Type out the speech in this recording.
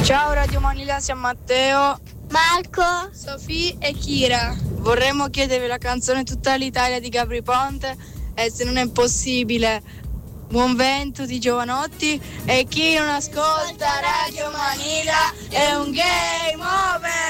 Ciao Radio Manila, siamo Matteo, Marco, Sofì e Kira. Vorremmo chiedervi la canzone Tutta l'Italia di Gabri Ponte e se non è possibile Buon Vento di Giovanotti, e chi non ascolta Radio Manila è un game over.